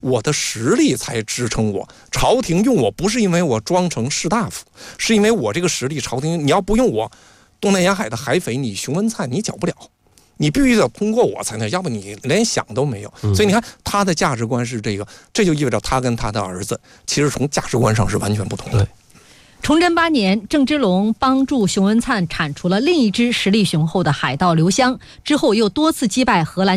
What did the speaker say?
我的实力才支撑我，朝廷用我不是因为我装成士大夫，是因为我这个实力，朝廷你要不用我，东南沿海的海匪你熊文灿你剿不了，你必须得通过我才能，要不你连想都没有。所以你看他的价值观是这个，这就意味着他跟他的儿子其实从价值观上是完全不同的。 崇祯8年，郑芝龙帮助熊文灿铲除了另一支实力雄厚的海盗刘湘，之后又多次击败荷兰